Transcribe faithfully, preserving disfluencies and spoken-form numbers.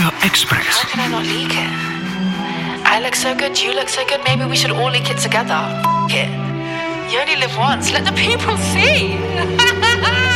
Radio Express. How can I not leak it? I look so good, you look so good, maybe we should all leak it together. F- it. You only live once, let the people see.